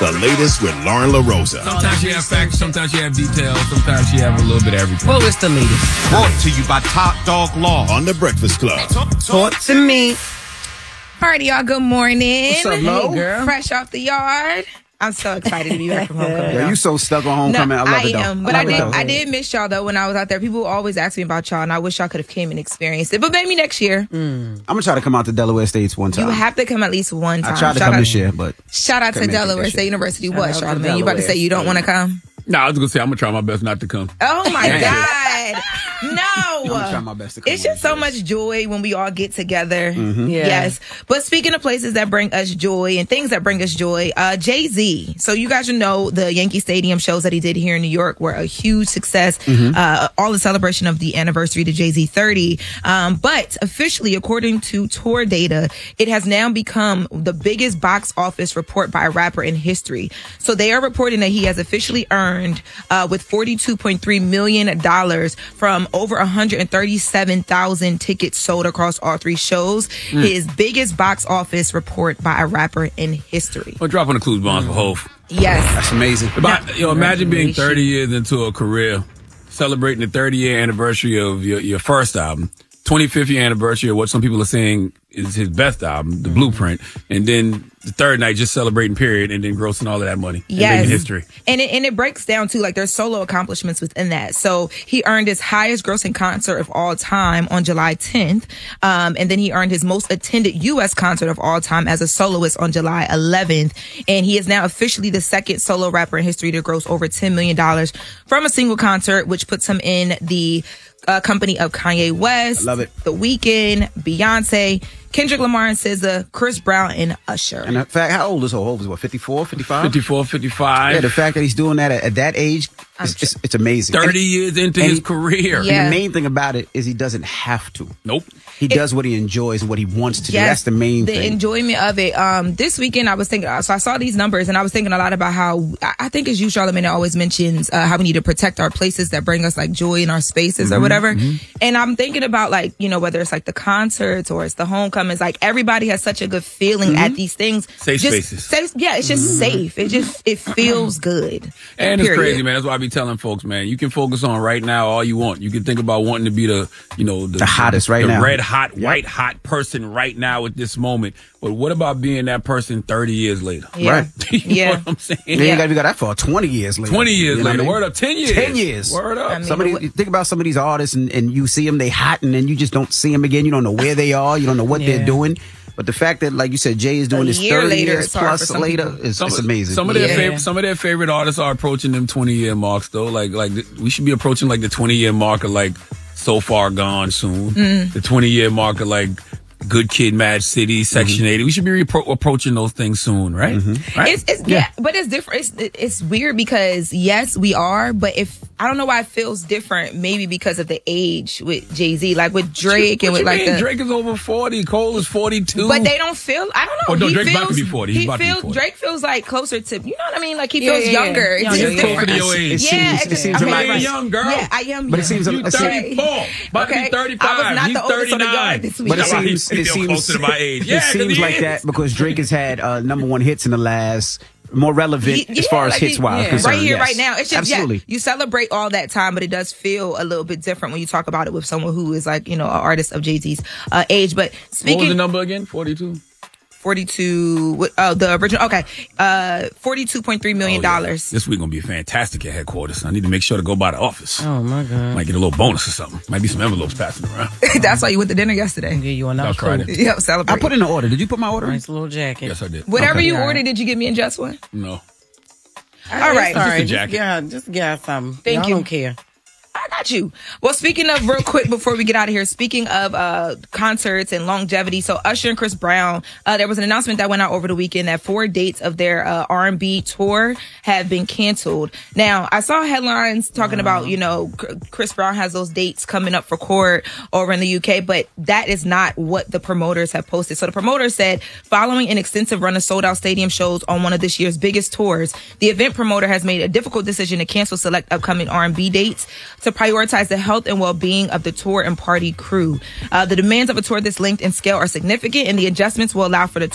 The latest with Lauren LaRosa. Sometimes you have facts, sometimes you have details, sometimes you have a little bit of everything. Well, it's the latest. Brought to you by Top Dog Law. On The Breakfast Club. Talk to me. Alrighty, y'all. Good morning. What's up, Lo? Hey, girl. Fresh off the yard. I'm so excited to be back from homecoming. Yeah, you so stuck on homecoming. I love it though. Am, but I did miss y'all though when I was out there. People always ask me about y'all, and I wish y'all could have came and experienced it. But maybe next year. I'm gonna try to come out to Delaware States one time. You have to come at least one time. I tried to come this year, but shout out to Delaware State University. What, Charlamagne? You about to say you don't want to come? No, I was going to say I'm going to try my best not to come. Oh, my God. No. I'm gonna try my best to come. It's just so much joy when we all get together. Mm-hmm. Yeah. Yes. But speaking of places that bring us joy and things that bring us joy, Jay-Z. So you guys should know the Yankee Stadium shows that he did here in New York were a huge success. All the celebration of the anniversary to Jay-Z 30. But officially, according to tour data, it has now become the biggest box office report by a rapper in history. So they are reporting that he has officially earned with $42.3 million from over 137,000 tickets sold across all three shows. His biggest box office report by a rapper in history. Well, dropping the clues bombs for Hov. Yes. That's amazing. Imagine being 30 years into a career, celebrating the 30-year anniversary of your first album, 25th year anniversary of what some people are saying is his best album, The Blueprint, and then the third night just celebrating period and then grossing all of that money. Yes. And making history. And it breaks down too, like there's solo accomplishments within that. So he earned his highest grossing concert of all time on July 10th. And then he earned his most attended U.S. concert of all time as a soloist on July 11th. And he is now officially the second solo rapper in history to gross over $10 million from a single concert, which puts him in the company of Kanye West, Love it. The Weeknd, Beyonce, Kendrick Lamar and SZA, Chris Brown, and Usher. And the fact, how old is Hov? Is what, 54, 55? 54, 55. Yeah, the fact that he's doing that at that age, it's amazing. 30 years into his career. Yeah. And the main thing about it is he doesn't have to. Nope. He does what he enjoys and what he wants to do. That's the main thing. The enjoyment of it. This weekend, I was thinking, so I saw these numbers and I was thinking a lot about how, I think it's you, Charlamagne, that always mentions how we need to protect our places that bring us like joy in our spaces or whatever. And I'm thinking about like, whether it's like the concerts or it's the homecomings, like everybody has such a good feeling at these things. Safe spaces. It's just safe. It feels good. And Period. it's crazy, man. That's why I be telling folks, man, you can focus on right now all you want. You can think about wanting to be the hottest right now. The red hot, white hot person right now at this moment. But what about being that person 30 years later? Yeah. Right. You know what I'm saying? You ain't got to be that far. 20 years later. 20 years You know later. what I mean? Word up. 10 years. 10 years. Word up. I mean, You think about some of these artists and you see them, they hot, and then you just don't see them again. You don't know where they are. You don't know what they're doing. But the fact that, like you said, Jay is doing this 30 years plus later is amazing. Some of their favorite artists are approaching them 20-year marks, though. Like we should be approaching like the 20-year mark of like So Far Gone soon. The 20-year mark of like Good Kid, Mad City, Section 80. We should be approaching those things soon, right? Right? But it's different. It's weird because yes, we are, but I don't know why it feels different. Maybe because of the age with Jay-Z, like with Drake and with like Drake is over 40, Cole is 42. But they don't feel. I don't know. Oh, no, Drake's about to be 40. He's about to be 40. Drake feels like closer to. You know what I mean? Like he feels younger. Yeah. It's just He's closer different. to your age. It seems I mean, like you're young, girl. Yeah, I am. But it seems You're 34. About to be 35. I was not He's the oldest on the 39. yard this week. But it seems closer to my age. It seems like that because Drake has had number one hits in the last, more relevant as far as hits wise concerned. Right here, yes. right now. It's just absolutely. You celebrate all that time, but it does feel a little bit different when you talk about it with someone who is like an artist of Jay-Z's age. But speaking, what was the number again? 42. 42. The original. Okay, $42.3 million. This week gonna be fantastic at headquarters. I need to make sure to go by the office. Oh my God! Might get a little bonus or something. Might be some envelopes passing around. That's why you went to dinner yesterday. Yeah, you another Friday. Yep, celebrate. I put in the order. Did you put my order in? Nice little jacket. Yes, I did. Whatever you ordered, did you get me and Just one? No. All right. Just a jacket. Just get something. Thank I you. don't care. I got you. Well, speaking of, real quick before we get out of here, speaking of concerts and longevity, so Usher and Chris Brown, there was an announcement that went out over the weekend that 4 dates of their R&B tour have been canceled. Now, I saw headlines talking about, Chris Brown has those dates coming up for court over in the UK, but that is not what the promoters have posted. So the promoters said, following an extensive run of sold-out stadium shows on one of this year's biggest tours, the event promoter has made a difficult decision to cancel select upcoming R&B dates to prioritize the health and well-being of the tour and party crew. The demands of a tour this length and scale are significant, and the adjustments will allow for the